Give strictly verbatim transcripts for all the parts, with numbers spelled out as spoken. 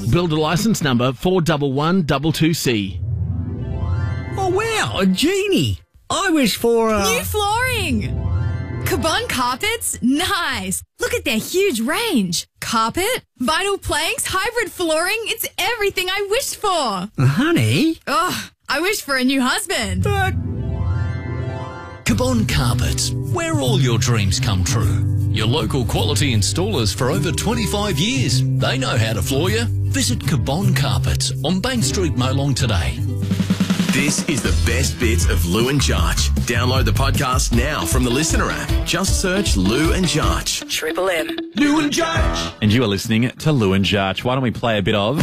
Builder licence number four one one two two C. Oh, wow, a genie. I wish for a... New flooring. Cabon carpets? Nice. Look at their huge range. Carpet, vinyl planks, hybrid flooring. It's everything I wished for. Uh, honey? Oh, I wish for a new husband. But... Cabon Carpets, where all your dreams come true. Your local quality installers for over twenty-five years. They know how to floor you. Visit Cabon Carpets on Bank Street, Molong today. This is the best bits of Lou and Jarch. Download the podcast now from the Listener app. Just search Lou and Jarch. Triple M. Lou and Jarch. And you are listening to Lou and Jarch. Why don't we play a bit of...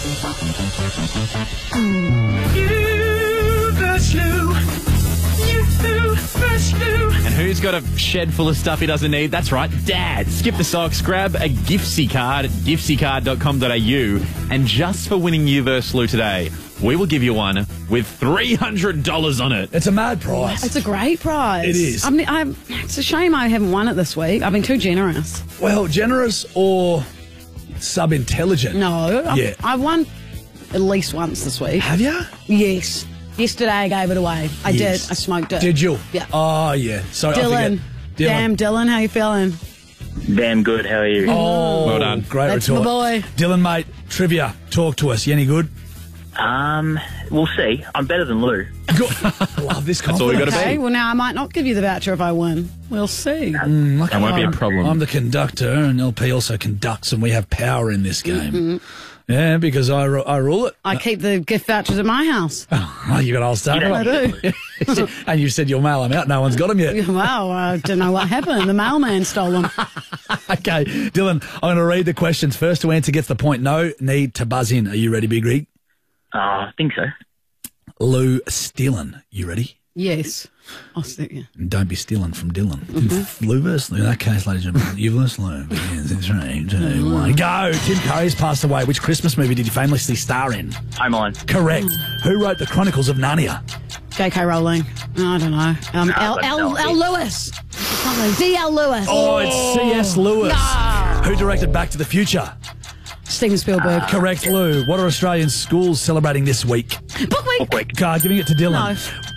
You versus Lou. You versus Lou. And who's got a shed full of stuff he doesn't need? That's right, Dad. Skip the socks, grab a Giftsy card at giftsy card dot com dot a u, and just for winning You versus Lou today, we will give you one with three hundred dollars on it. It's a mad prize. It's a great prize. It is. I mean, I'm, it's a shame I haven't won it this week. I've been too generous. Well, generous or sub-intelligent? No. I've, Yeah. I've won at least once this week. Have you? Yes. Yesterday I gave it away. I Yes. did. I smoked it. Did you? Yeah. Oh, yeah. Sorry, I Dylan. forget. Dylan. Damn, Dylan, how you feeling? Damn good, how are you? Oh, Well done. Great That's retort. my boy. Dylan, mate, trivia. Talk to us. You any good? Um, we'll see. I'm better than Lou. Good. Love this confidence. That's all we got to Okay, be. well now I might not give you the voucher if I win. We'll see. Mm, look, That won't be a I'm- problem. I'm the conductor, and L P also conducts, and we have power in this game. Mm-hmm. Yeah, because I, ru- I rule it. I keep the gift vouchers at my house. Oh, you got old stuff. I do. And you said you'll mail them out. No one's got them yet. Well, I don't know what happened. The mailman stole them. Okay, Dylan, I'm going to read the questions. First to answer gets the point. No need to buzz in. Are you ready, Big Rig? Uh, I think so. Lou stealing. You ready? Yes. I'll stick you. And don't be stealing from Dylan. Mm-hmm. Lou versus Lou. In that case, ladies and gentlemen, you versus Lou. Yes, it's right. Two, one. Go. Tim Curry's passed away. Which Christmas movie did he famously star in? Home Alone. Correct. Who wrote the Chronicles of Narnia? J K Rowling. I don't know. Um, No, L, but L, no, L Lewis. Something. D L Lewis. Oh, it's C S Lewis. Who directed Back to the Future? Steven Spielberg. Correct, Lou. What are Australian schools celebrating this week? Book week. Quick. God, giving it to Dylan.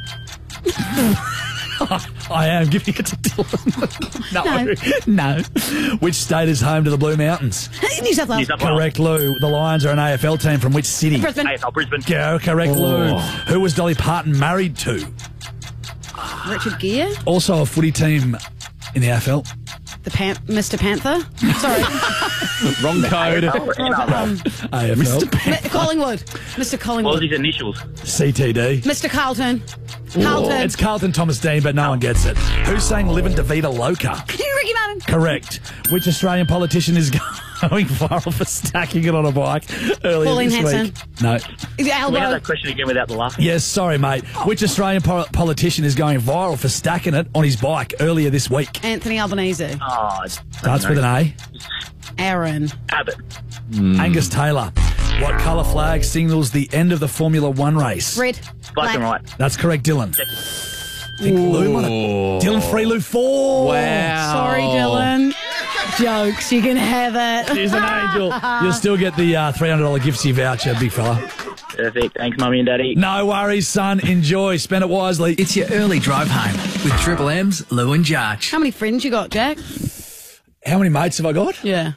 No. I am giving it to Dylan. no. No. Which state is home to the Blue Mountains? New South New Wales. South Wales. Correct, Lou. The Lions are an A F L team from which city? Brisbane. A F L Brisbane. Go, correct, Lou. Who was Dolly Parton married to? Richard Gere. Also a footy team in the A F L. The Pan- Mister Panther. Sorry. Wrong code. um, A F L. Mi- Collingwood. Mister What was Collingwood. his initials? C T D. Mister Carlton. Carlton. It's Carlton Thomas Dean, but no one gets it. Who sang Livin' Davida Loca? Ricky Martin. Correct. Which Australian politician is going viral for stacking it on a bike earlier Pauline this Hanson. week? No. Is it Can we have Elbow? that question again without the laughing? Yes, sorry, mate. Which Australian po- politician is going viral for stacking it on his bike earlier this week? Anthony Albanese. Oh, I Starts don't with know. an A. Aaron. Abbott. Angus Taylor. What colour flag signals the end of the Formula One race? Red. Black and white. That's correct, Dylan. I think Lou might have- Dylan Free Lou four. Wow. Sorry, Dylan. Jokes. You can have it. He's an angel. You'll still get the uh, three hundred dollars Giftsy voucher, big fella. Perfect. Thanks, Mummy and Daddy. No worries, son. Enjoy. Spend it wisely. It's your early drive home with Triple M's Lou and Jarch. How many friends you got, Jack? How many mates have I got? Yeah.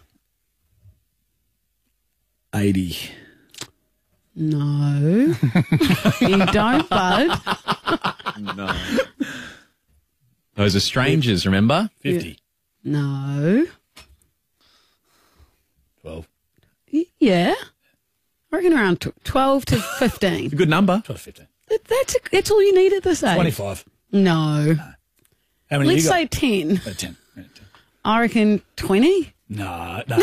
eighty. No. You don't, bud. No. Those are strangers, remember? fifty. No. twelve. Y- Yeah. I reckon around tw- twelve to fifteen. It's a good number. twelve, fifteen. That- That's, a, that's all you need at this age. twenty-five. No. How many Let's you got? say ten. Uh, ten. Yeah, ten. I reckon twenty. No, no.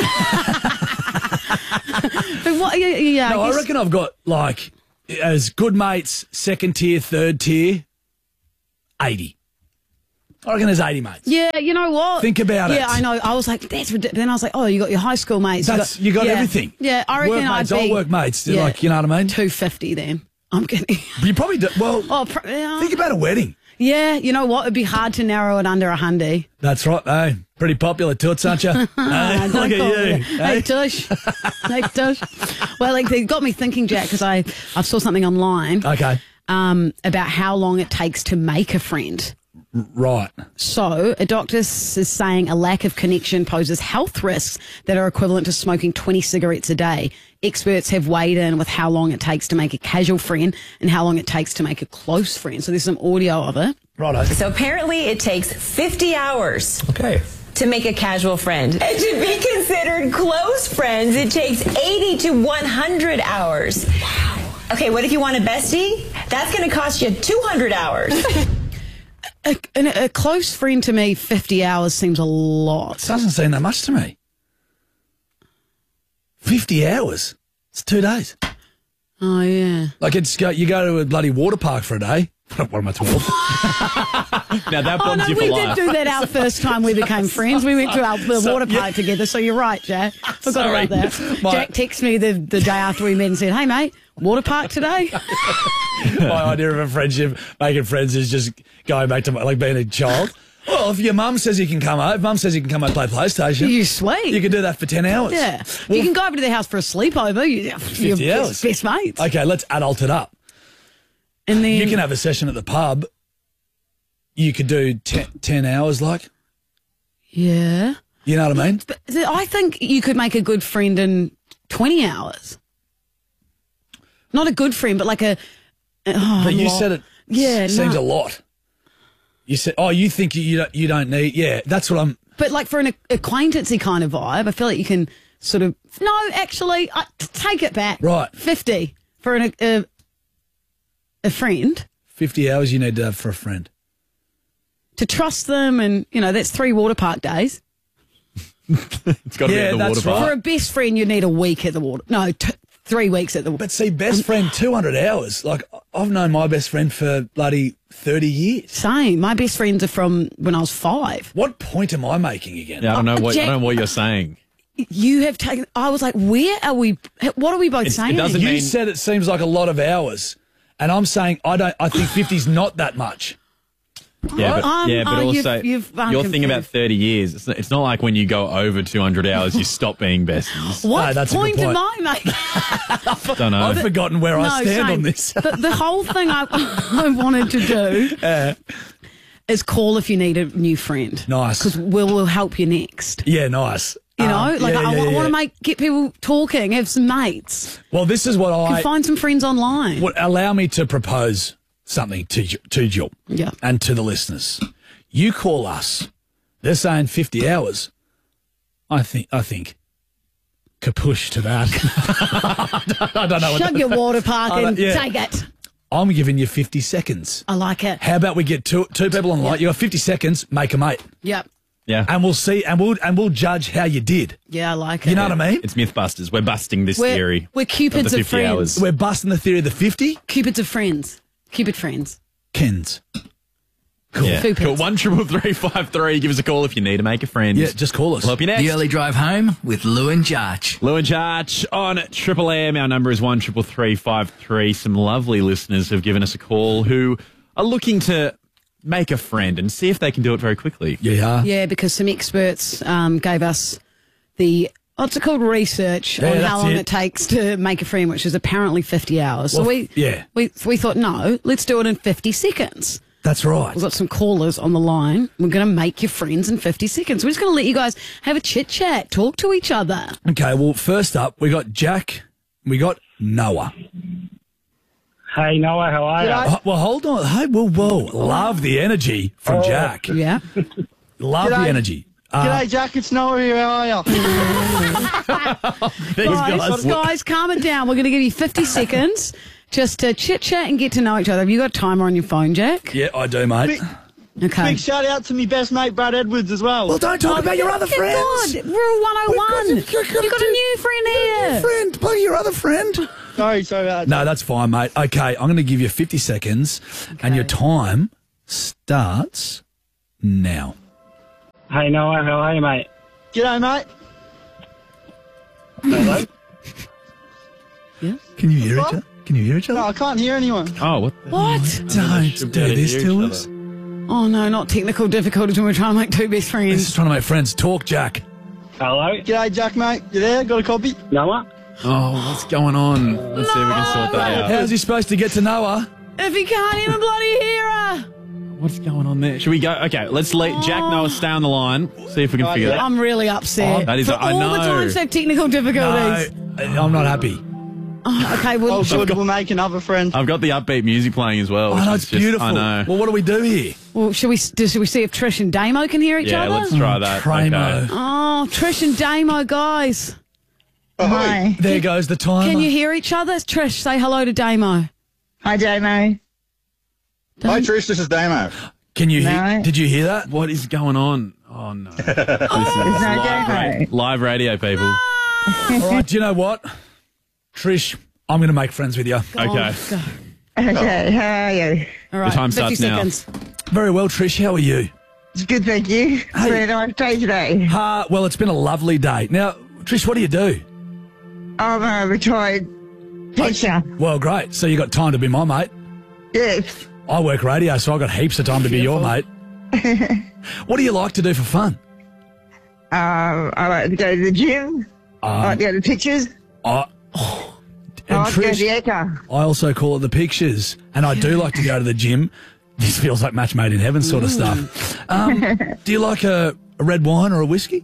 But what, yeah, yeah, no, I guess- reckon I've got, like, as good mates, second tier, third tier, eighty. I reckon there's eighty mates. Yeah, you know what? Think about it. Yeah, I know. I was like, that's ridiculous. Then I was like, oh, you got your high school mates. That's, you got yeah. everything. Yeah, I reckon Workmates, I'd be... old workmates. They're yeah, like, you know what I mean? two fifty then. I'm kidding. You probably do. Well, Oh, pr- yeah. think about a wedding. Yeah, you know what? It'd be hard to narrow it under a hundy. That's right, eh? Pretty popular toots, aren't you? Eh? Don't Look at call you. it. Hey, eh? Tush. Hey, Tush. Well, like, they got me thinking, Jack, because I, I saw something online Okay, um, about how long it takes to make a friend. right. So, a doctor s- is saying a lack of connection poses health risks that are equivalent to smoking twenty cigarettes a day. Experts have weighed in with how long it takes to make a casual friend and how long it takes to make a close friend. So, there's some audio of it. Righto. So apparently it takes fifty hours Okay. to make a casual friend. And to be considered close friends, it takes eighty to one hundred hours. Wow. Okay, what if you want a bestie? That's going to cost you two hundred hours. A, a, a close friend to me, fifty hours seems a lot. Doesn't seem that much to me. fifty hours. It's two days. Oh, yeah. Like, it's go, you go to a bloody water park for a day. What am I, twelve? Now that Oh, bonds no, you for we life. did do that our first time we became friends. We went to our the So- water park yeah. together, so you're right, Jack. Forgot Sorry. about that. My- Jack texted me the, the day after we met and said, hey, mate, water park today? My idea of a friendship, making friends, is just going back to like being a child. Well, if your mum says you can come over, if mum says you can come over and play PlayStation, You sweet. you can do that for ten hours. Yeah. you can go over to their house for a sleepover. You, you're fifty hours. best, best mates. Okay, let's adult it up. And then You can have a session at the pub. You could do ten, ten hours, like, Yeah. you know what I mean? But th- I think you could make a good friend in twenty hours. Not a good friend, but like a... Oh, But you lot. said it Yeah, seems no. a lot. You said, oh, you think you, you don't you don't need, yeah, that's what I'm, But like for an acquaintancey kind of vibe, I feel like you can sort of... No, actually, I, take it back. Right. fifty for an, a, a friend. fifty hours you need to have for a friend. To trust them and, you know, that's three water park days. It's got to Yeah, be at the that's water park. right. For a best friend, you need a week at the water... No, t- three weeks at the water. But see, best friend, two hundred hours. Like, I've known my best friend for bloody thirty years. Same. My best friends are from when I was five. What point am I making again? Yeah, I don't know what I Jack- don't know what you're saying. You have taken... I was like, where are we... What are we both It's- it saying? doesn't You mean- said it seems like a lot of hours. And I'm saying I don't. I think fifty's not that much. Yeah, but, Um, yeah, but oh, you've- also you've, um, your thing about confused. thirty years. It's not, it's not like when you go over two hundred hours, you stop being besties. What No, that's a good point, am point. I making? Don't know. I've forgotten where I No, stand same. on this. the, the whole thing I, I wanted to do is call if you need a new friend. Nice. Because we'll, we'll help you next. Yeah, nice. You know, Um, like yeah, I, yeah, want yeah. to make get people talking, have some mates, Well, this is what can I find some friends online. would allow me to propose something to you- to Jill Yeah. and to the listeners. You call us. They're saying fifty hours. I think. I think. Kapush to that. I don't know. What Shug that- your water park I and don't- yeah. take it. I'm giving you fifty seconds. I like it. How about we get two two people on the line? You got fifty seconds. Make a mate, Yep. Yeah, and we'll see, and we'll and we'll judge how you did. Yeah, I like it. You know what I mean? it's Mythbusters. We're busting this We're- theory. we're Cupids of the of fifty friends. hours. We're busting the theory of the fifty. Cupids of friends. Cupid friends. Kens. Cool. Yeah. Cupids. Cool. One triple three five three. Give us a call if you need to make a friend. Yeah, just call us. We'll help you next. The early drive home with Lou and Jarch. Lou and Jarch on Triple M. Our number is one triple three five three. Some lovely listeners have given us a call who are looking to make a friend and see if they can do it very quickly. Yeah. Yeah, because some experts um, gave us the what's it called research Yeah, on that's how long it. it. takes to make a friend, which is apparently fifty hours. Well, so we yeah. we we thought no, let's do it in fifty seconds. That's right. We've got some callers on the line. We're going to make your friends in fifty seconds. We're just going to let you guys have a chit chat, talk to each other. Okay, well, first up, we got Jack, we got Noah. Hey, Noah, how are you? Oh, well, hold on. Hey, whoa, whoa. Love the energy from Oh. Jack. Yeah. Love the G'day. energy. Uh, G'day, Jack. It's Noah here. How are you? guys, guys. guys, calm it down. We're going to give you fifty seconds just to chit chat and get to know each other. Have you got a timer on your phone, Jack? yeah, I do, mate. Big, Okay. big shout out to me best mate, Brad Edwards, as well. Well, don't talk about your other Good friends. God, Rule one oh one. We've You've got- got, a new friend here. Friend, plug your other friend. Sorry, sorry about that. No, that's fine, mate. Okay, I'm going to give you fifty seconds, and your time starts now. Hey, Noah, how are you, mate? G'day, mate. Hello? Can you hear each other? Can you hear each No, other? I can't hear anyone. Oh, what? What? Don't Should be do able to this hear to each us. other. Oh, no, not technical difficulties when we're trying to make two best This friends. is trying to make friends. Talk, Jack. Hello? G'day, Jack, mate. You there? Got a copy? Noah? Oh, what's going on? Let's see if we can sort that out. How's he supposed to get to Noah? If he can't even bloody hear her. What's going on there? Should we go? Okay, let's let Jack Noah stay on the line. See if we can Oh, figure yeah. that out. I'm really upset. Oh, that is- For I all know. the times they have technical No, difficulties. I'm not happy. Oh, okay, well, Oh, good. We'll make another friend. I've got the upbeat music playing as well. Oh, which no, is it's just- beautiful. I know. Well, what do we do here? well should we should we see if Trish and Damo can hear each Yeah, other? let's try that. Tramo. Okay. Oh, Trish and Damo, guys. Hi. There goes the timer. Can you hear each other? Trish, say hello to Damo. Hi, Damo. Hi, Trish. This is Damo. Can you No. hear? Did you hear that? What is going on? Oh, no. This is There's no live, Damo. ra- live radio, people. All right, do you know what? Trish, I'm going to make friends with you. Okay. Go. Okay, how are you? All right, time fifty starts now. seconds. Very well, Trish. How are you? It's good, thank you. It's Hey. been a nice day today. Uh, well, it's been a lovely day. Now, Trish, what do you do? I'm a retired teacher. Well, great. So you got time to be my mate. Yes. I work radio, so I got heaps of time to be your mate. What do you like to do for fun? Um, I like to go to the gym. I like to go to pictures. I, I and like to go to the Trish, Echo. I also call it the pictures, and I do like to go to the gym. This feels like match made in heaven sort of stuff. Um, do you like a, a red wine or a whiskey?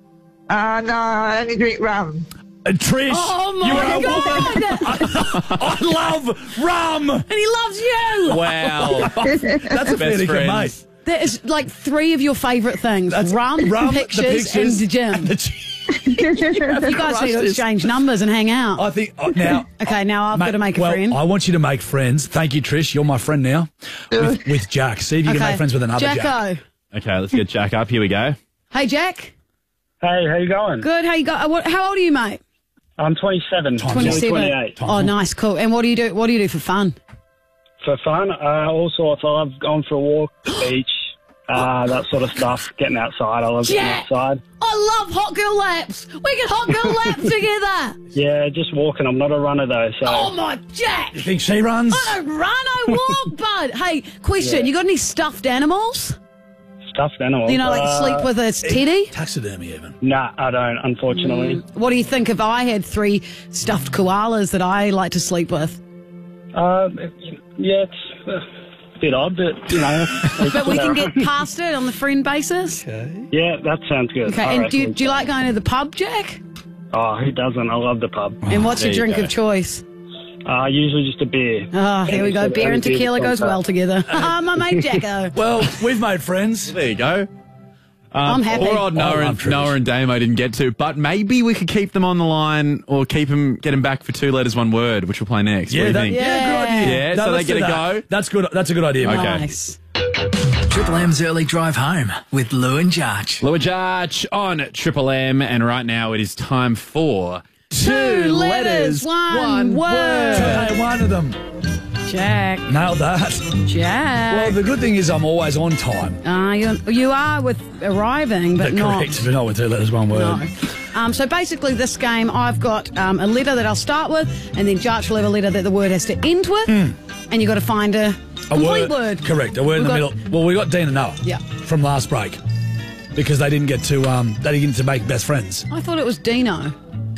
Uh, no, I only drink rum. Uh, Trish, Oh my you are a God! woman. I love rum. And he loves you. Wow. That's a Best fairly good friends. mate. That is like three of your favourite things: rum, Rum, pictures, the pictures, and the gym. and the gym. You guys need to exchange numbers and hang out. I think uh, now. Okay, now I've Mate, got to make a well, friend. I want you to make friends. Thank you, Trish. You're my friend now. With, with Jack. See if you can make friends with another Jack. Jacko. Okay, let's get Jack up. Here we go. Hey, Jack. Hey, how you going? Good. How you go? uh, What, how old are you, mate? I'm twenty-seven. twenty-seven. twenty-eight. Oh, nice, cool. And what do you do? What do you do for fun? For fun, uh, all sorts. I love going for a walk, the beach, uh, that sort of stuff. Getting outside. I love getting Jack! outside. I love hot girl laps. We can hot girl laps together. Yeah, just walking. I'm not a runner though, so. Oh my Jack! You think she runs? I don't run, I walk, bud. Hey, question: Yeah. You got any stuffed animals? Stuffed animals. You know, like uh, sleep with a teddy. Taxidermy, even. Nah, I don't. Unfortunately. What do you think if I had three stuffed koalas that I like to sleep with? Uh, yeah, it's uh, a bit odd, but you know. But we can get past it on the friend basis. Yeah, that sounds good. Okay, I and do you, reckon. do you like going to the pub, Jack? Oh, who doesn't? I love the pub. And what's your there you drink go. of choice? Uh, usually just a beer. Oh, here we go. Any Beer and sort of tequila beer goes well together. Ah, my mate Jacko. Well, we've made friends. There you go. Um, I'm happy. Poor old I Noah love and, Trish. Noah and Damo didn't get to, but maybe we could keep them on the line or keep them, get them back for two letters, one word, which we'll play next. Yeah, what do that, you yeah, think? good idea. Yeah, so let's they get do a that. go? That's good. That's a good idea. mate. Okay. Nice. Triple M's early drive home with Lou and Jarch. Lou and Jarch on Triple M, and right now it is time for Two letters, one word. Hey, one of them. Jack. Nailed that. Jack. Well, the good thing is I'm always on time. Uh, you, you are with arriving, but not. Correct, but not with two letters, one word. No. Um, so basically, this game, I've got um, a letter that I'll start with, and then Jarch will have a letter that the word has to end with, and you've got to find a, A complete word. Correct. A word in We've the got- middle. Well, we got Dean and Noah. Yeah. From last break, because they didn't get to um they didn't get to make best friends. I thought it was Dino.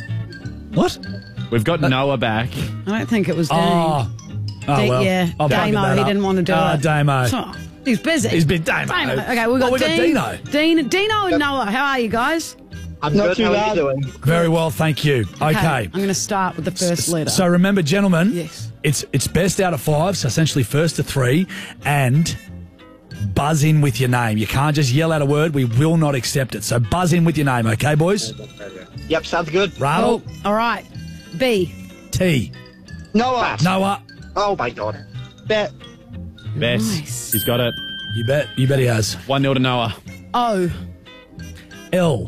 What? We've got Noah back. I don't think it was Dean. Oh. Oh De- well. yeah, I'll bugger Damo, that he up. didn't want to do Ah, it. Damo. Oh, he's busy. He's been Damo. Okay, we've got, Oh, we got Dean, Dino. Dean, Dino and Noah. How are you guys? I'm not too bad. Very well, thank you. Okay. I'm going to start with the first letter. So remember, gentlemen, Yes. it's it's best out of five, so essentially first to three, and buzz in with your name. You can't just yell out a word. We will not accept it. So buzz in with your name, okay, boys? Yep, sounds good. Ravel, Oh, all right. B. T, Noah. Noah. Oh my god. Bet. Bess. Nice. He's got it. You bet. You bet he has. one nil to Noah. O. L.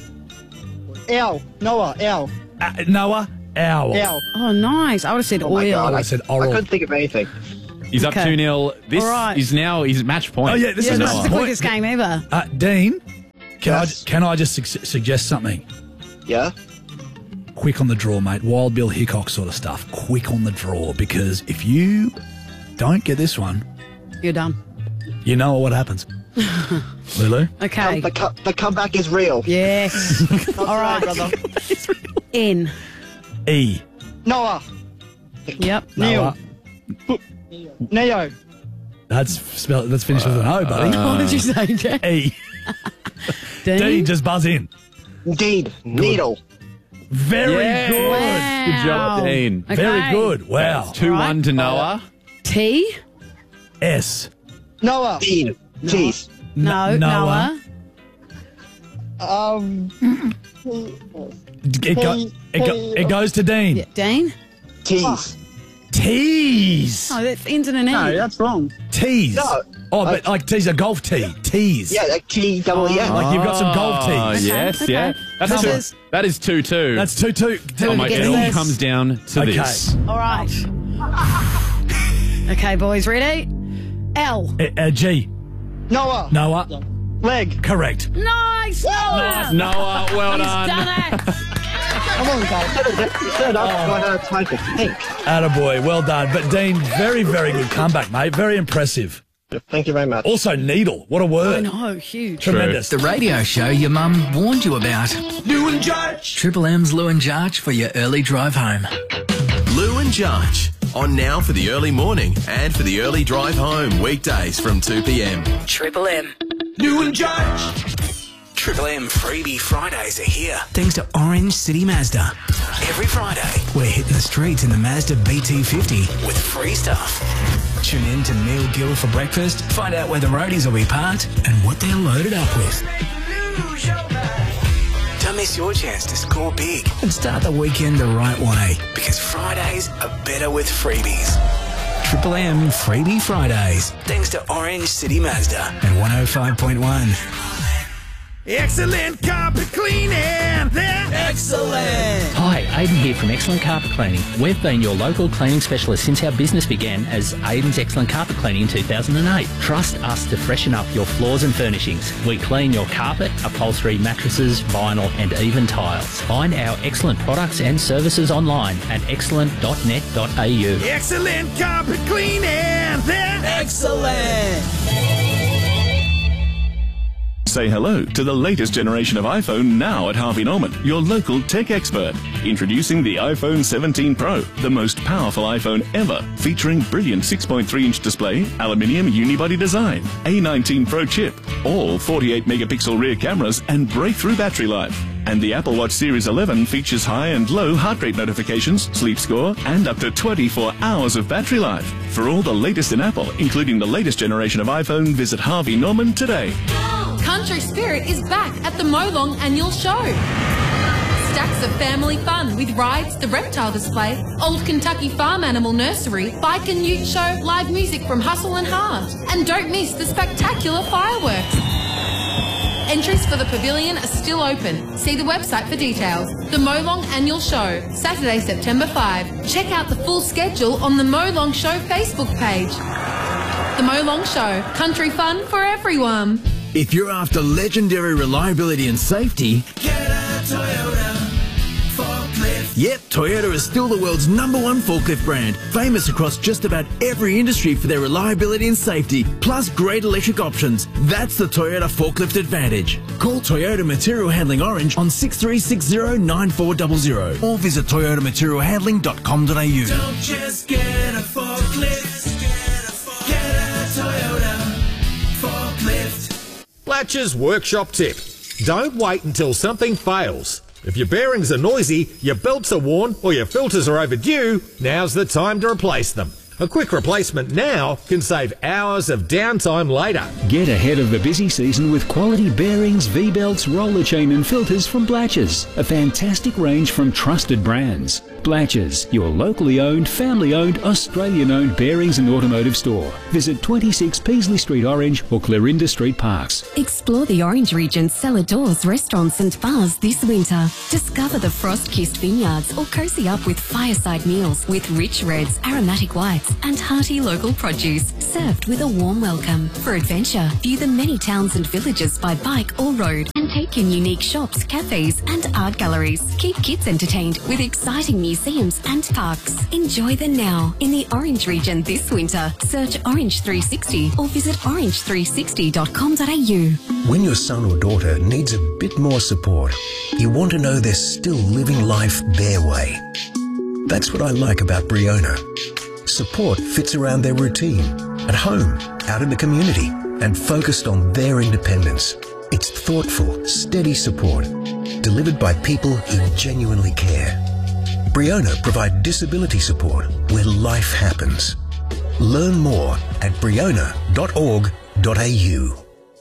L. Noah. L. Uh, Noah. Owl. L. Oh, nice. I would have said Oh my oil. god. I said oral. I couldn't think of anything. He's up Okay. two nil. This All right. is now, he's match point. Oh, yeah, this Yeah, is this Noah. is the Point. quickest game ever. Uh, Dean, can Yes? I can I just su- suggest something? Yeah? Quick on the draw, mate. Wild Bill Hickok sort of stuff. Quick on the draw, because if you don't get this one, You're done. You know what happens. Lulu? Okay. The, co- the comeback is real. Yes. All right. brother. N. E. Noah. Yep. Neil. Neo. That's spelled. Let's finish with an O, buddy. What did you say, Jack? E. Dean? D, just buzz in. Indeed. Needle. Very Yes. good. Wow. Good job, Dean. Okay. Very good. Wow. That's two one to Noah. T. S. Noah. Deed. Cheese. No. Noah. Noah. Um. It, go, it, go, it goes to Dean. Yeah. Dean. Cheese. Tease. Oh, that ends in an E. No, that's wrong. Tease. No. Oh, but like tease a golf tee. Tease. Yeah, like T double E S. Like you've got some golf Oh, tees. yes, okay. yeah. That's This two, is- that is two two. That's two two. Oh my Get God, it all this. comes down to Okay. this. All right. Okay, boys, ready? L. Uh, uh, G. Noah. Noah. Leg. Correct. Nice. Noah. Noah, well He's done. done it. Come on, guys. Third up. Got uh, time to think. Attaboy, well done. But Dean, very, very good comeback, mate. Very impressive. Thank you very much. Also, needle. What a word. I know, huge. Tremendous. The radio show your mum warned you about. Lou and Judge. Triple M's Lou and Jarch for your early drive home. Lou and Judge. On now for the early morning and for the early drive home. Weekdays from two p.m. Triple M. Lou and Judge. Triple M Freebie Fridays are here. Thanks to Orange City Mazda. Every Friday, we're hitting the streets in the Mazda B T fifty with free stuff. Tune in to Neil Gill for breakfast, find out where the roadies will be parked and what they're loaded up with. Don't miss your chance to score big and start the weekend the right way, because Fridays are better with freebies. Triple M Freebie Fridays, thanks to Orange City Mazda and one oh five point one. Excellent carpet cleaning. They're excellent. Hi, Aidan here from Excellent Carpet Cleaning. We've been your local cleaning specialist since our business began as Aidan's Excellent Carpet Cleaning in two thousand eight. Trust us to freshen up your floors and furnishings. We clean your carpet, upholstery, mattresses, vinyl and even tiles. Find our excellent products and services online at excellent dot net dot a u. Excellent carpet cleaning. They're excellent. Say hello to the latest generation of iPhone now at Harvey Norman, your local tech expert. Introducing the iPhone seventeen Pro, the most powerful iPhone ever, featuring brilliant six point three inch display, aluminium unibody design, A nineteen Pro chip, all forty-eight megapixel rear cameras and breakthrough battery life. And the Apple Watch Series eleven features high and low heart rate notifications, sleep score, and up to twenty-four hours of battery life. For all the latest in Apple, including the latest generation of iPhone, visit Harvey Norman today. Country Spirit is back at the Molong Annual Show. Stacks of family fun with rides, the reptile display, Old Kentucky Farm Animal Nursery, bike and ute show, live music from Hustle and Heart. And don't miss the spectacular fireworks. Entries for the pavilion are still open. See the website for details. The Molong Annual Show, Saturday, September fifth. Check out the full schedule on the Molong Show Facebook page. The Molong Show, country fun for everyone. If you're after legendary reliability and safety, Get a Toyota forklift. yep, Toyota is still the world's number one forklift brand, famous across just about every industry for their reliability and safety, plus great electric options. That's the Toyota Forklift Advantage. Call Toyota Material Handling Orange on six three six zero nine four zero zero or visit toyota material handling dot com dot a u. Don't just get a forklift. Get a Toyota forklift. Blatcher's Workshop Tip. Don't wait until something fails. If your bearings are noisy, your belts are worn, or your filters are overdue, now's the time to replace them. A quick replacement now can save hours of downtime later. Get ahead of the busy season with quality bearings, V-belts, roller chain and filters from Blatcher's. A fantastic range from trusted brands. Blatcher's, your locally owned, family-owned, Australian-owned bearings and automotive store. Visit twenty-six Peasley Street Orange or Clarinda Street Parks. Explore the Orange region's cellar doors, restaurants and bars this winter. Discover the frost-kissed vineyards or cozy up with fireside meals with rich reds, aromatic whites ingredients and hearty local produce, served with a warm welcome. For adventure, view the many towns and villages by bike or road and take in unique shops, cafes and art galleries. Keep kids entertained with exciting museums and parks. Enjoy the now in the Orange region this winter. Search Orange three sixty or visit orange three sixty dot com dot a u. When your son or daughter needs a bit more support, you want to know they're still living life their way. That's what I like about Briona. Support fits around their routine, at home, out in the community, and focused on their independence. It's thoughtful, steady support, delivered by people who genuinely care. Briona provide disability support where life happens. Learn more at briona dot org dot a u.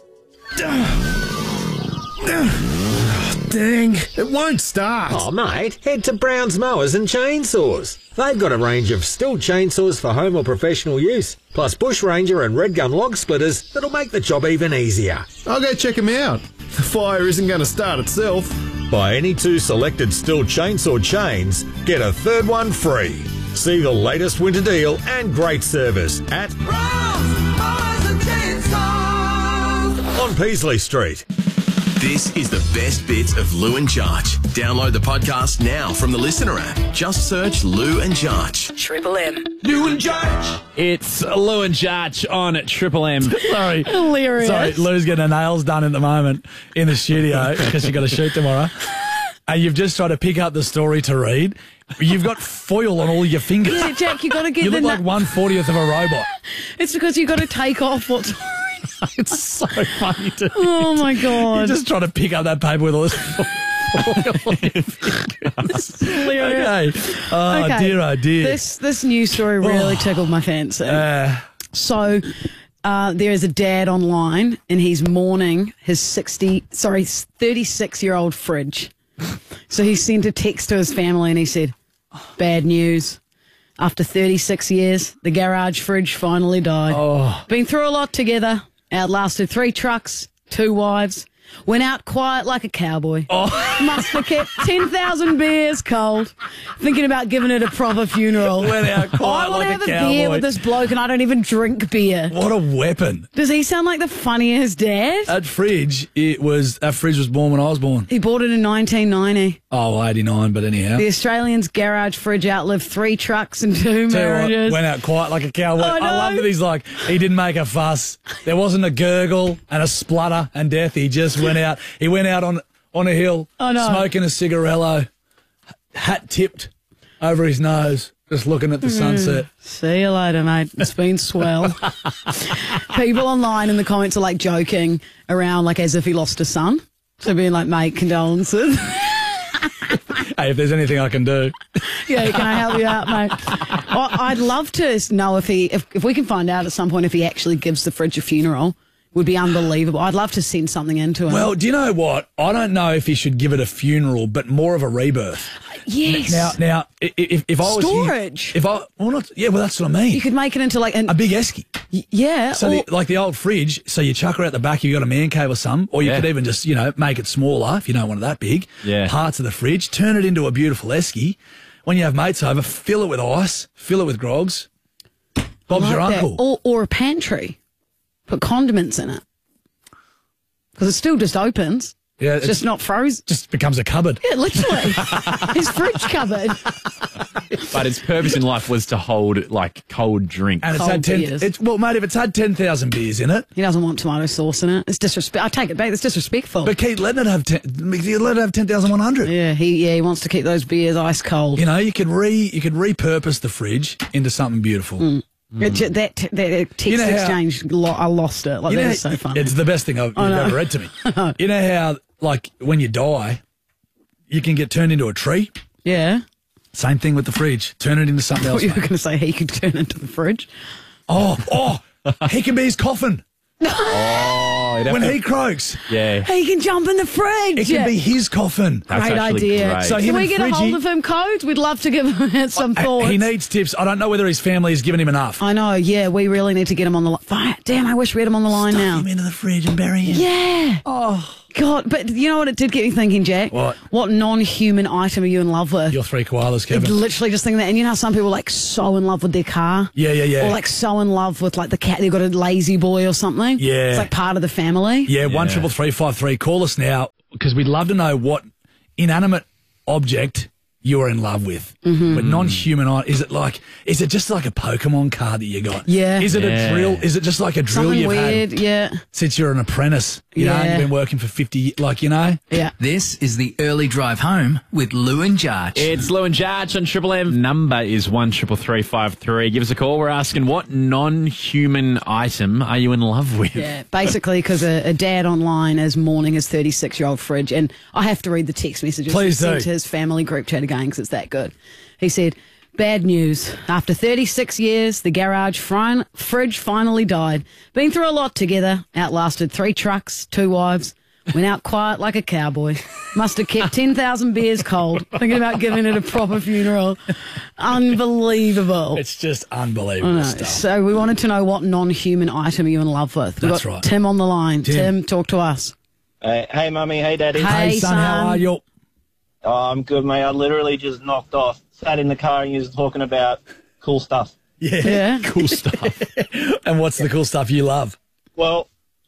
Dang, it won't start. Oh, mate, head to Brown's Mowers and Chainsaws. They've got a range of Stihl chainsaws for home or professional use, plus Bush Ranger and Red Gun log splitters that'll make the job even easier. I'll go check them out. The fire isn't going to start itself. Buy any two selected Stihl chainsaw chains, get a third one free. See the latest winter deal and great service at Brown's Mowers and Chainsaws on Peasley Street. This is the best bits of Lou and Jarch. Download the podcast now from the Listener app. Just search Lou and Jarch. Triple M. Lou and Jarch. It's Lou and Jarch on Triple M. Sorry. Hilarious. Sorry, Lou's getting her nails done at the moment in the studio because she's got to shoot tomorrow. And you've just tried to pick up the story to read. You've got foil on all your fingers. Yeah, Jack, you got to get You the look like na- one fortieth of a robot. It's because you got to take off what's... It's so funny to Oh, my God. You're just trying to pick up that paper with all this foil on your fingers. Hilarious. Okay. Oh, Okay. dear, oh, dear. This this news story really tickled my fancy. Uh, so uh, there is a dad online, and he's mourning his sixty, sorry, thirty-six year old fridge. So he sent a text to his family, and he said, "Bad news. After thirty-six years, the garage fridge finally died. Oh. Been through a lot together. Outlasted three trucks, two wives. Went out quiet like a cowboy. Oh. Must have kept ten thousand beers cold. Thinking about giving it a proper funeral. Went out quiet I want like to a have a, cowboy. beer with this bloke, and I don't even drink beer. What a weapon. Does he sound like the funniest dad? That fridge, it was, that fridge was born when I was born. He bought it in nineteen ninety. Oh, eighty-nine, but anyhow. The Australian's garage fridge outlived three trucks and two Tell you what, marriages. went out quiet like a cowboy. I I, know. love that he's like, he didn't make a fuss. There wasn't a gurgle and a splutter and death. He just went out. He went out on, on a hill, I know. smoking a cigarello, hat tipped over his nose, just looking at the sunset. See you later, mate. It's been swell. People online in the comments are like joking around, like as if he lost a son. So being like, mate, condolences. Hey, if there's anything I can do. Yeah, can I help you out, mate? I- I'd love to know if he, if, if we can find out at some point if he actually gives the fridge a funeral. Would be unbelievable. I'd love to send something into him. Well, do you know what? I don't know if he should give it a funeral, but more of a rebirth. Yes. Now, now, i- if, if I was Storage. Here, if I, well, not, yeah, well, that's what I mean. You could make it into like an, a big esky. Y- yeah. So, or- the, like the old fridge, so you chuck her out the back, you've got a man cave or something, or you Yeah. could even just, you know, make it smaller if you don't want it that big. Yeah. Parts of the fridge, turn it into a beautiful esky. When you have mates over, fill it with ice, fill it with grogs. Bob's like your that. uncle. Or, or a pantry. Put condiments in it. Because it still just opens. Yeah, It's just not frozen. Just becomes a cupboard. Yeah, literally. His fridge cupboard. But its purpose in life was to hold like cold drink. And it's Cold had ten. beers. It's, well, mate, if it's had ten thousand beers in it, He doesn't want tomato sauce in it. It's disrespect. I take it back. It's disrespectful. but Keith, let it have ten. Let it have ten thousand one hundred. yeah, he yeah he wants to keep those beers ice cold. You know, you could re you could repurpose the fridge into something beautiful. Mm. It ju- that that text You know how- exchange, lo- I lost it. Like You that know, is so funny. It's the best thing I've, I you've know. ever read to me. You know how, like, when you die, you can get turned into a tree? Yeah. Same thing with the fridge. Turn it into something I else. thought you were mate. going to say he could turn into the fridge. Oh, oh, he can be his coffin. Oh, it'd have When to- he croaks, yeah. He can jump in the fridge. it can be his coffin. That's Great actually idea. great. So Can him we and get a hold Fridgie- of him codes? We'd love to give him some thoughts. He needs tips. I don't know whether his family has given him enough. I know, yeah, we really need to get him on the line. Damn, I wish we had him on the line Stuff now. him into the fridge and bury him. Yeah. Oh, God, but you know what it did get me thinking, Jack? What? What non-human item are you in love with? Your three koalas, Kevin. It's literally just thinking that. And you know how some people are like so in love with their car? Yeah, yeah, yeah. Or like so in love with like the cat. They've got a lazy boy or something. Yeah. It's like part of the family. Yeah, one triple three five three. Call us now because we'd love to know what inanimate object you're in love with. Mhm. But non-human, i- is it like, is it just like a Pokemon card that you got? Yeah. Is it Yeah. a drill? Is it just like a drill Something you've weird, had yeah. since you're an apprentice? You know, Yeah. you've been working for fifty years, like, you know? Yeah. This is the early drive home with Lou and Jarch. It's Lou and Jarch on Triple M. Number is one triple three five three. Give us a call. We're asking, what non-human item are you in love with? Yeah, basically because a, a dad online is mourning his thirty-six-year-old fridge, and I have to read the text messages Please he sent do. to his family group chat again because it's that good. He said, bad news. After thirty-six years, the garage frin- fridge finally died. Been through a lot together, outlasted three trucks, two wives, went out quiet like a cowboy. Must have kept ten thousand beers cold, thinking about giving it a proper funeral. Unbelievable. It's just I unbelievable know. stuff. So we wanted to know what non-human item are you in love with. We've That's got right. Tim on the line. Tim. Tim, talk to us. Hey, hey, mummy. Hey, daddy. Hey, Hey, son, how are you? Oh, I'm good, mate. I literally just knocked off. Sat in the car and you was talking about cool stuff. Yeah. Yeah. Cool stuff. And what's the cool stuff you love? Well,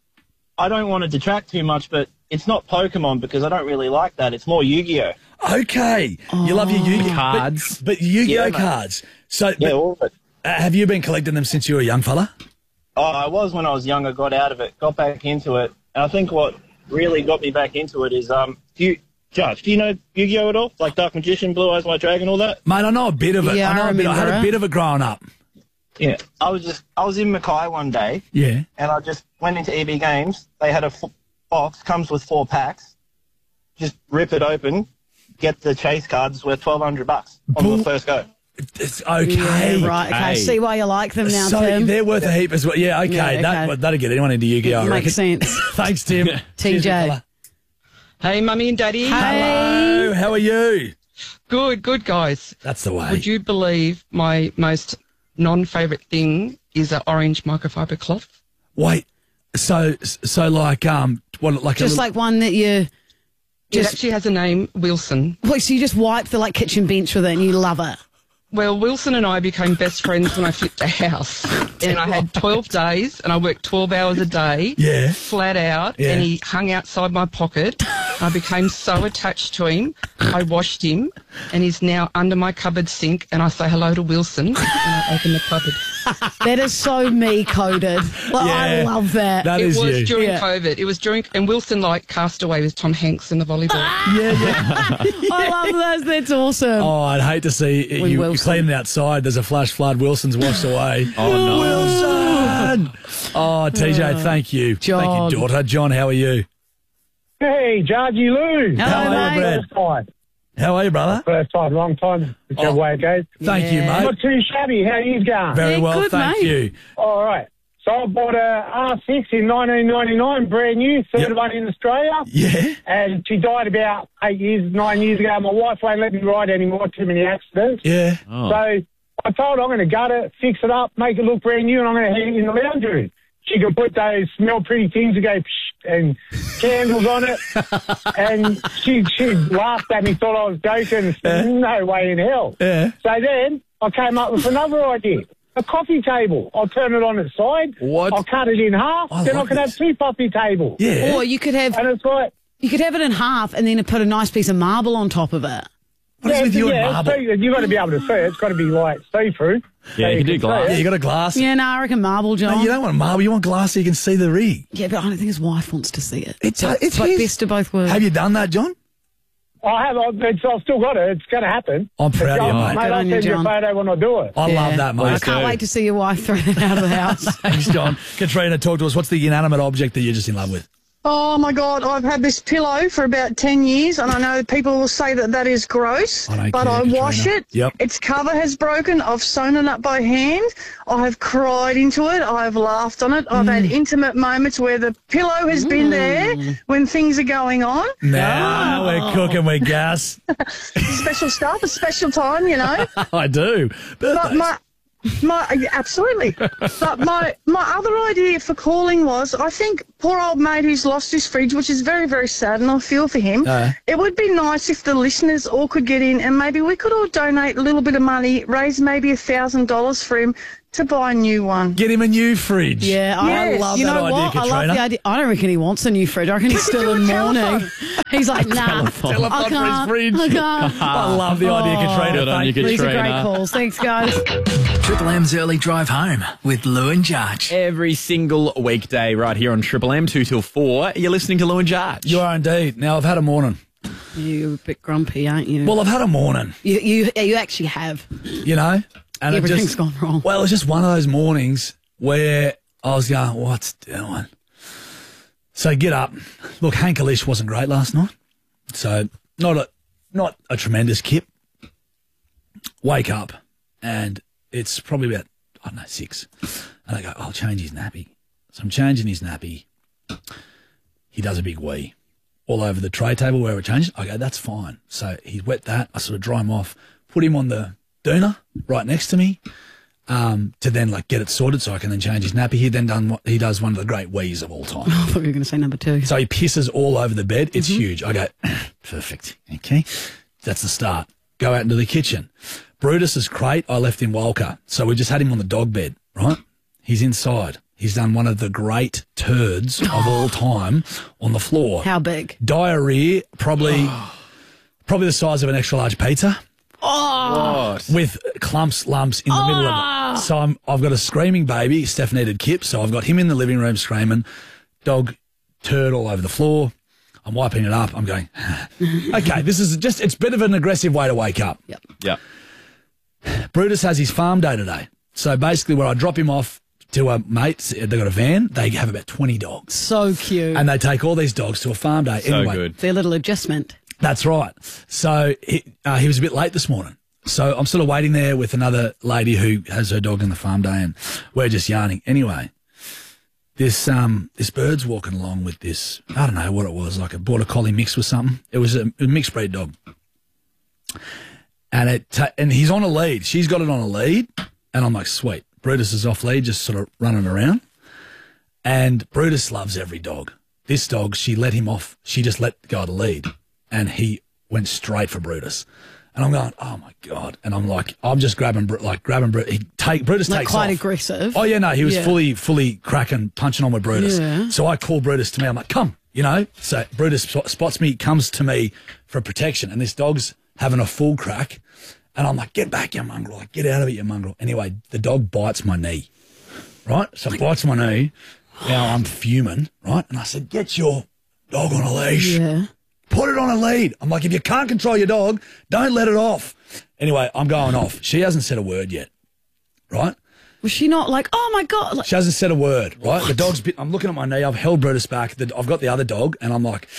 I don't want to detract too much, but it's not Pokemon because I don't really like that. It's more Yu-Gi-Oh. Okay. You love your Yu-Gi-Oh Cards. But, but Yu-Gi-Oh Yeah, mate. cards. So, Yeah, but, all of it. uh, have you been collecting them since you were a young fella? Oh, I was when I was younger, got out of it, got back into it. And I think what really got me back into it is, um, do you, Judge, do you know Yu-Gi-Oh at all? Like Dark Magician, Blue Eyes White Dragon, all that? Mate, I know a bit of it. Yeah, I know I a bit. I had remember a it. bit of it growing up. Yeah. I was just, I was in Mackay one day Yeah. and I just went into E B Games. They had a f- box, comes with four packs. Just rip it open, get the chase cards worth twelve hundred bucks on Bull- the first go. It's okay. Yeah, right. Okay. Hey. See why you like them now, so Tim. they're worth a heap as well. Yeah, okay. Yeah, okay. That, that'll get anyone into Yu-Gi-Oh, I It reckon. makes sense. Thanks, Tim. T J. Cheers, big fella. Hey, mummy and daddy. Hello, how are you? Good, good, guys. That's the way. Would you believe my most non-favourite thing is an orange microfiber cloth? Wait, so so like um, what like a Just little, like one that you It just. actually has a name, Wilson. Wait, so you just wipe the like kitchen bench with it and you love it? Well, Wilson and I became best friends when I flipped a house. And I had twelve days and I worked twelve hours a day. Yeah. Flat out. Yeah. And he hung outside my pocket. I became so attached to him. I washed him and he's now under my cupboard sink and I say hello to Wilson and I open the cupboard. That is so me coded. Like, I Yeah. love that. That it is was you. during Yeah. COVID. It was during, and Wilson like cast away with Tom Hanks in the volleyball. Yeah, yeah. I love those. That's awesome. Oh, I'd hate to see When you Wilson- cleaning outside. There's a flash flood. Wilson's washed away. Oh, no. Wilson! Oh, T J, thank you. John. Thank you, daughter. John, how are you? Hey, Jargy Lou. Hello, How are you, mate. Brad? First time. How are you, brother? First time, long time. Whichever Oh. way it goes. Thank you, Yeah. mate. Not too shabby. How you going? Very Yeah, well, good, thank mate. you. All right. So I bought a R six in nineteen ninety-nine, brand new, third Yep. one in Australia. Yeah. And she died about eight years, nine years ago. My wife won't let me ride anymore, too many accidents. Yeah. Oh. So I told her I'm going to gut it, fix it up, make it look brand new, and I'm going to hang it in the lounge room. She could put those smell pretty things that go psh and candles on it. And she she laughed at me, thought I was joking. No way in hell. Yeah. So then I came up with another idea. A coffee table. I'll turn it on its side. What? I'll cut it in half. I then like I can this. have two coffee tables. Yeah. Or you could have And it's like... you could have it in half and then put a nice piece of marble on top of it. What is with you and yeah, marble? so you've got to be able to see it. It's got to be like see-through. Yeah, so you can do see glass. Yeah, it. you got a glass. Yeah, no, I reckon marble, John. No, you don't want marble. You want glass so you can see the rig. Yeah, but I don't think his wife wants to see it. It's So it's like his. best of both worlds. Have you done that, John? I have. I've, it's, I've still got it. It's going to happen. I'm proud of you, Mate, mate. Good I'll on you, send you a John. photo when I do it. I Yeah. love that, mate. I can't wait to see your wife throw it out of the house. Thanks, John. Katrina, talk to us. What's the inanimate object that you're just in love with? Oh my God, I've had this pillow for about ten years and I know people will say that that is gross, I don't but care, I wash Katrina. it. Yep. Its cover has broken. I've sewn it up by hand. I have cried into it. I've laughed on it. I've had intimate moments where the pillow has been there when things are going on. Now we're cooking with gas. Special stuff, a special time, you know. I do. But Birthdays. my, My, absolutely. But my, my other idea for calling was, I think poor old mate who's lost his fridge, which is very, very sad, and I feel for him. Uh. It would be nice if the listeners all could get in and maybe we could all donate a little bit of money, raise maybe a thousand dollars for him to buy a new one. Get him a new fridge. Yeah, I Yes. love you that know idea, what? Katrina. I love the idea. I don't reckon he wants a new fridge. I reckon he's still in mourning. He's like, nah, Telephone I for his can't. fridge. I can't. I love the idea, Oh, Katrina. Good on you, Thank These are great Katrina. calls. Thanks, guys. Triple M's early drive home with Lou and Jarch. Every single weekday right here on Triple M, two till four, you're listening to Lou and Jarch. You are indeed. Now, I've had a morning. You're a bit grumpy, aren't you? Well, I've had a morning, you you, you actually have. you know. And it Everything's just, gone wrong. Well, it's just one of those mornings where I was going, what's doing? So get up. Look, Hank Alish wasn't great last night. So not a not a tremendous kip. Wake up and it's probably about, I don't know, six. And I go, I'll change his nappy. So I'm changing his nappy. He does a big wee all over the tray table where it changes. I go, that's fine. So he's wet that. I sort of dry him off, put him on the doona right next to me. Um, to then like get it sorted so I can then change his nappy. He then done what he does one of the great wheeze of all time. I thought you were going to say number two. So he pisses all over the bed. It's Mhm. huge. I go, perfect. Okay. That's the start. Go out into the kitchen. Brutus's crate, I left in Walker. So we just had him on the dog bed, right? He's inside. He's done one of the great turds of all time on the floor. How big? Diarrhea, probably, probably the size of an extra large pizza. Oh, With clumps, lumps in the middle of it. So I'm, I've got a screaming baby. Steph needed Kip, so I've got him in the living room screaming. Dog turd all over the floor. I'm wiping it up. I'm going, okay, this is just, it's a bit of an aggressive way to wake up. Yep. Yep. Brutus has his farm day today. So basically where I drop him off to a mate, they've got a van, they have about twenty dogs. So cute. And they take all these dogs to a farm day. So anyway, good. Their little adjustment. That's right. So he, uh, he was a bit late this morning. So I'm sort of waiting there with another lady who has her dog in the farm day, and we're just yarning. Anyway, this um this bird's walking along with this, I don't know what it was, like a border collie mixed with something. It was a, a mixed breed dog. And it ta- and he's on a lead. She's got it on a lead, and I'm like, sweet. Brutus is off lead, just sort of running around. And Brutus loves every dog. This dog, she let him off. She just let go of the lead, and he went straight for Brutus. And I'm going, oh my God. And I'm like, I'm just grabbing, Bru- like grabbing Brutus. He take, Brutus Like takes quite off. aggressive. Oh yeah, no, he was Yeah. fully, fully cracking, punching on with Brutus. Yeah. So I call Brutus to me. I'm like, come, you know. So Brutus spot- spots me, comes to me for protection, and this dog's having a full crack. And I'm like, get back, you mongrel. Like, get out of it, you mongrel. Anyway, the dog bites my knee, right? So it bites my knee. Now I'm fuming, right? And I said, get your dog on a leash. Yeah. Put it on a lead. I'm like, if you can't control your dog, don't let it off. Anyway, I'm going off. She hasn't said a word yet, right? Was she not like, oh my God? Like, She hasn't said a word, right? The dog's bit, I'm looking at my knee. I've held Brutus back. The, I've got the other dog, and I'm like,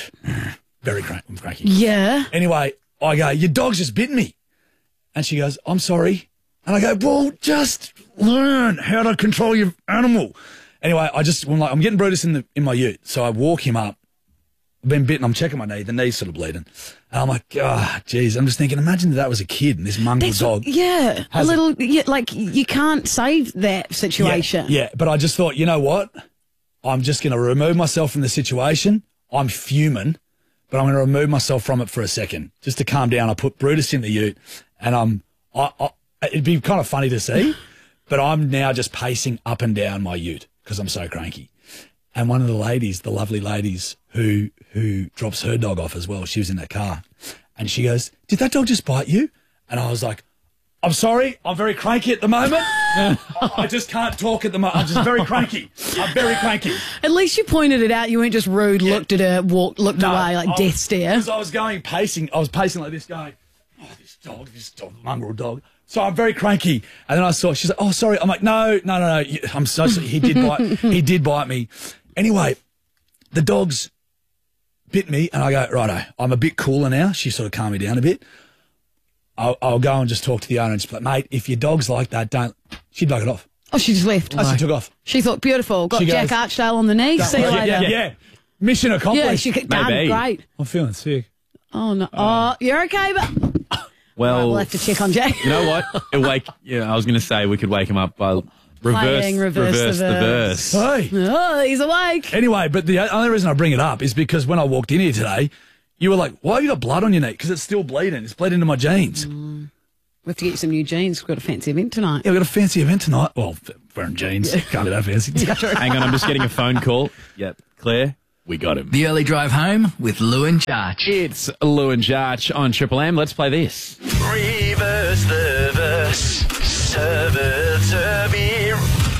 very cranky. I'm cranky. yeah. Anyway, I go, your dog's just bitten me. And she goes, I'm sorry. And I go, well, just learn how to control your animal. Anyway, I just, I'm like, I'm getting Brutus in the in my ute. So I walk him up. I've been bitten. I'm checking my knee. The knee's sort of bleeding. And I'm like, ah, oh, geez. I'm just thinking, imagine if that was a kid and this mongrel That's dog. Yeah. A has little, yeah, like, you can't save that situation. Yeah, yeah, but I just thought, you know what? I'm just going to remove myself from the situation. I'm fuming, but I'm going to remove myself from it for a second just to calm down. I put Brutus in the ute, and I'm, I, I, it'd be kind of funny to see, but I'm now just pacing up and down my ute because I'm so cranky. And one of the ladies, the lovely ladies who who drops her dog off as well, she was in her car, and she goes, "Did that dog just bite you?" And I was like, "I'm sorry, I'm very cranky at the moment. I just can't talk at the moment. I'm just very cranky. I'm very cranky." At least you pointed it out. You weren't just rude, looked at her, walked, looked No, away, like I death was- stare. Because I was going pacing, I was pacing like this, going, "Oh, this dog, this dog, mongrel dog." So I'm very cranky, and then I saw she's like, "Oh, sorry." I'm like, "No, no, no, no. You- I'm so sorry. He did bite. He did bite me." Anyway, the dog's bit me, and I go, righto, I'm a bit cooler now. She sort of calmed me down a bit. I'll, I'll go and just talk to the owner and just be like, mate, if your dog's like that, don't. She'd bug it off. Oh, she just left. Oh, she took off. She thought, beautiful. Got She Jack goes, Archdale on the knee. Don't See you worry. later. Yeah, yeah. Mission accomplished. Yeah, she could, done. Great. I'm feeling sick. Oh, no. Oh, you're okay, but Well, We'll have to check on Jack. you know what? It'll wake. Yeah, I was going to say we could wake him up by reverse, Playing reverse reverse the the verse. Hey. Oh, he's awake. Anyway, but the only reason I bring it up is because when I walked in here today, you were like, why have you got blood on your knee? Because it's still bleeding. It's bled into my jeans. Mm. We have to get you some new jeans. We've got a fancy event tonight. Yeah, we've got a fancy event tonight. Well, f- wearing jeans. Can't be that fancy. Hang on, I'm just getting a phone call. Yep, Claire, we got him. The early drive home with Lou and Jarch. It's Lou and Jarch on Triple M. Let's play this. Reverse the verse. Server, server.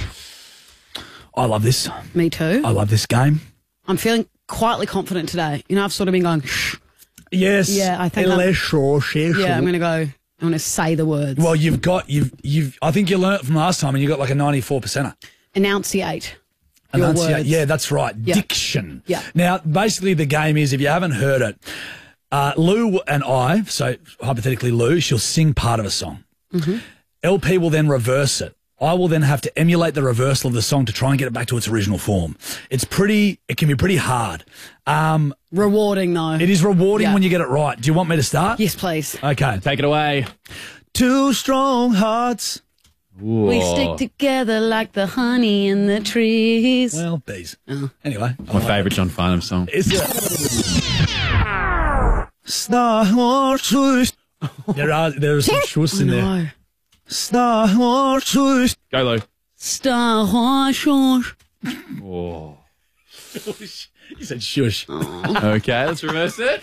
I love this. Me too. I love this game. I'm feeling quietly confident today. You know, I've sort of been going, shh. Yes. Yeah, I think I'm, Less sure, share, yeah, sure. I'm going to go, I'm going to say the words. Well, you've got, you've, you've, I think you learnt from last time and you got like a ninety-four percenter. Enunciate your Enunciate. words. Yeah, that's right. Yeah. Diction. Yeah. Now, basically the game is, if you haven't heard it, uh, Lou and I, so hypothetically Lou, she'll sing part of a song. Mm-hmm. L P will then reverse it. I will then have to emulate the reversal of the song to try and get it back to its original form. It's pretty, it can be pretty hard. Um, rewarding though. It is rewarding Yeah. when you get it right. Do you want me to start? Yes, please. Okay. Take it away. Two strong hearts. We stick together like the honey in the trees. Well, bees. Oh. Anyway. My favourite John Farnham song. Is it? Star Wars. There are, there are some shus in there. No. Star Wars. Go, Lou. Star Horse. Oh. You said shush. Okay, let's reverse it.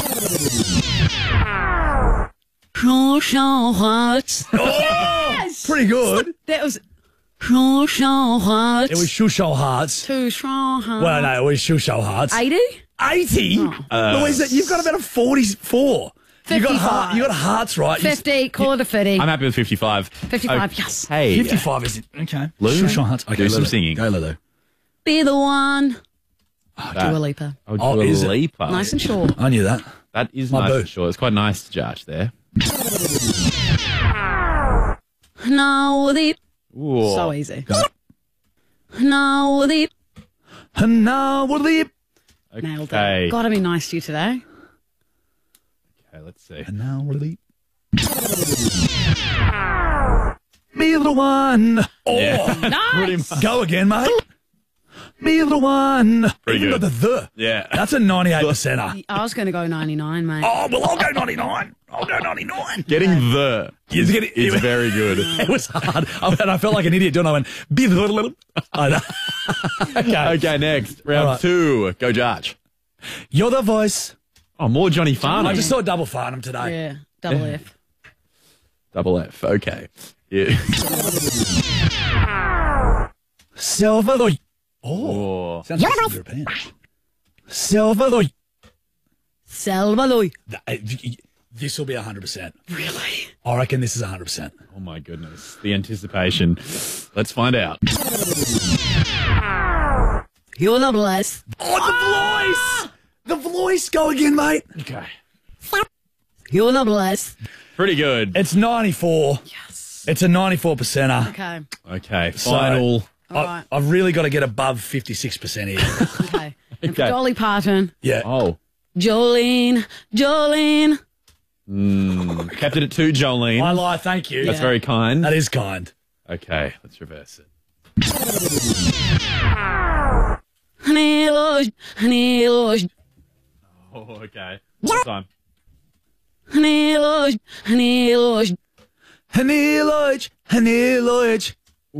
Yes! Pretty good. That was Shusho Hearts. It was Shusho Hearts. Two strong hearts. Well, no, it was Shusho Hearts. eighty? eighty? Uh, Louisa, you've got about a forty-four. You got, heart, you got hearts right. You- fifty, call it a fifty. I'm happy with fifty-five. fifty-five, Okay. yes. Hey. fifty-five is it? Okay. Lou, Shusho Hearts. Okay, do some Lou. singing. Go, Lulu. Be the one. Oh, That- Dua Lipa. Oh, Oh, Dua is it? Lipa. Nice and short. I knew that. That is My nice boo. and short. It's quite nice to judge there. No, the. Ooh. So easy. Go. No, the. And now we'll leave. Nailed Okay. it. Gotta be nice to you today. Okay, let's see. And now we'll leave. Be the one. Oh, Yeah. Pretty Nice. much. go again, mate. Be the one. Pretty Even good. got the the. Yeah. That's a ninety-eight percenter. I was going to go ninety-nine, mate. Oh, well, I'll go ninety-nine. I'll go ninety-nine. Getting the You get it- is very good. It was hard. I, and I felt like an idiot, don't I? I went, be the little. I know. Okay. Okay, next. Round All right. two. Go Jarch. You're the voice. Oh, more Johnny Farnham. I just saw double Farnham today. Yeah, double F. Double F. Okay. Yeah. Silver. Oh. Oh. Sounds like some European. Silver. Salvador. This will be one hundred percent. Really? I reckon this is one hundred percent. Oh, my goodness. The anticipation. Let's find out. You're the blessed. Oh, the voice! The voice. Go again, mate. Okay. You're the blessed. Pretty good. It's ninety-four. Yes. It's a ninety-four percenter. Okay. Okay. So- Final. All I, right. I've really got to get above fifty-six percent here. Okay. And for Okay. Dolly Parton, Yeah. Oh. Jolene, Jolene. Mm. Kept it at two, Jolene. I lie, thank you. That's Yeah. very kind. That is kind. Okay, let's reverse it. Honey, Lord, honey, Lord, Oh, okay. One time. honey, Lord, honey, Lord. Honey Lodge, Honey Lodge.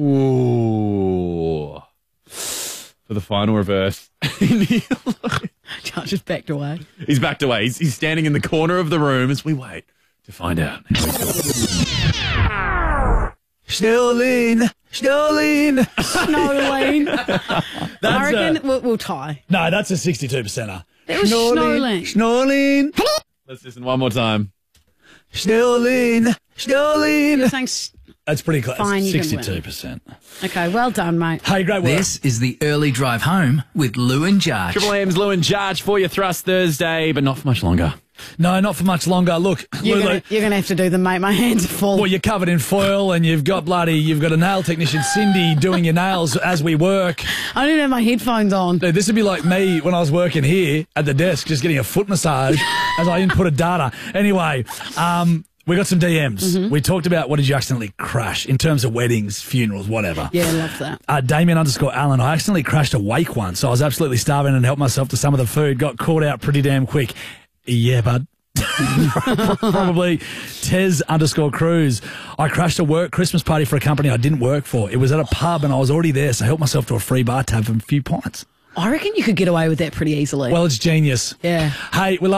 Ooh. For the final reverse. Josh just backed away. He's backed away. He's, he's standing in the corner of the room as we wait to find out how he's going. Snowlene, Snowlene. Snowlene. That's I reckon a- we'll, we'll tie. No, that's a sixty-two percenter. That was Snowlene. Snowlene. Let's listen one more time. Snowlene, Snowlene. You're saying s- That's pretty close. Fine, you can win. sixty-two percent. Okay, well done, mate. Hey, great work. This is the early drive home with Lou and Jarch. Triple M's Lou and Jarch for your thrust Thursday, but not for much longer. No, not for much longer. Look, You're Lulu, gonna, you're gonna have to do them, mate. My hands are full. well, you're covered in foil and you've got bloody, you've got a nail technician, Cindy, doing your nails as we work. I didn't have my headphones on. Dude, this would be like me when I was working here at the desk, just getting a foot massage as I inputted data. Anyway, um, We got some D Ms. Mhm. We talked about what did you accidentally crash in terms of weddings, funerals, whatever. Yeah, I love that. Uh, Damien underscore Allen, I accidentally crashed a wake once. So I was absolutely starving and helped myself to some of the food. Got caught out pretty damn quick. Yeah, bud. Probably. Tez underscore Cruz. I crashed a work Christmas party for a company I didn't work for. It was at a pub and I was already there, so I helped myself to a free bar tab and a few pints. I reckon you could get away with that pretty easily. Well, it's genius. Yeah. Hey, we love